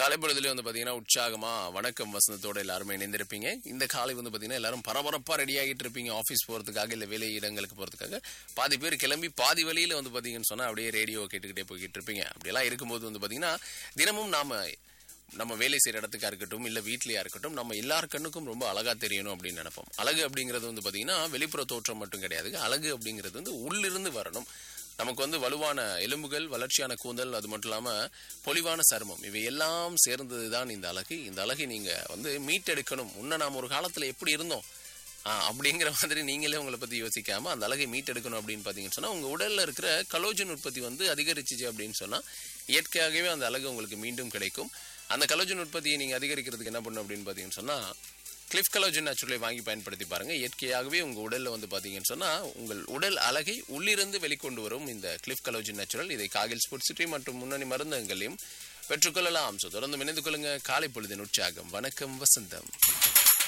காலை பொழுதுல வந்து பாத்தீங்கன்னா உற்சாகமா வணக்கம் வசந்தத்தோட எல்லாருமே இணைந்திருப்பீங்க. இந்த காலை வந்து பாத்தீங்கன்னா எல்லாரும் பரபரப்பா ரெடி ஆகிட்டு இருப்பீங்க ஆபீஸ் போறதுக்காக, இல்ல வேலை இடங்களுக்கு போறதுக்காக. பாதி பேர் கிளம்பி பாதி வழியில வந்து பாத்தீங்கன்னு சொன்னா அப்படியே ரேடியோ கேட்டுக்கிட்டே போய்கிட்டு இருப்பீங்க. அப்படியெல்லாம் இருக்கும்போது வந்து பாத்தீங்கன்னா தினமும் நம்ம வேலை செய்யற இடத்துக்கா இருக்கட்டும், இல்ல வீட்லயா இருக்கட்டும், நம்ம எல்லார் கண்ணுக்கும் ரொம்ப அழகா தெரியணும் அப்படின்னு நினைப்போம். அழகு அப்படிங்கிறது வந்து பாத்தீங்கன்னா வெளிப்புற தோற்றம் மட்டும் கிடையாது. அழகு அப்படிங்கிறது வந்து உள்ளிருந்து வரணும். நமக்கு வந்து வலுவான எலும்புகள், வளர்ச்சியான கூந்தல், அது மட்டும் இல்லாம பொலிவான சருமம், இவை எல்லாம் சேர்ந்ததுதான் இந்த அழகு. இந்த அழகை நீங்க வந்து மீட்டெடுக்கணும். நாம ஒரு காலத்துல எப்படி இருந்தோம் அப்படிங்கிற மாதிரி நீங்களே உங்களை பத்தி யோசிக்காம அந்த அழகை மீட்டெடுக்கணும் அப்படின்னு பாத்தீங்கன்னு சொன்னா, உங்க உடல்ல இருக்கிற கலோஜன் உற்பத்தி வந்து அதிகரிச்சிச்சு அப்படின்னு சொன்னா இயற்கையாகவே அந்த அழகு உங்களுக்கு மீண்டும் கிடைக்கும். அந்த கலோஜன் உற்பத்தியை நீங்க அதிகரிக்கிறதுக்கு என்ன பண்ணணும் அப்படின்னு பாத்தீங்கன்னு சொன்னா, கிளிஃப் கலோஜன் நேச்சுரலை வாங்கி பயன்படுத்தி பாருங்க. இயற்கையாகவே உங்க உடல்ல வந்து பாத்தீங்கன்னு சொன்னா உங்கள் உடல் அழகை உள்ளிருந்து வெளிக்கொண்டு வரும் இந்த கிளிஃப் கலோஜன் நேச்சுரல். இதை காகில் ஸ்போர்ட்ஸ் சிட்டி மற்றும் முன்னணி மருந்தகங்களையும் பெற்றுக்கொள்ளலாம். தொடர்ந்து இணைந்து கொள்ளுங்க. காலை பொழுதின் உற்சாகம். வணக்கம் வசந்தம்.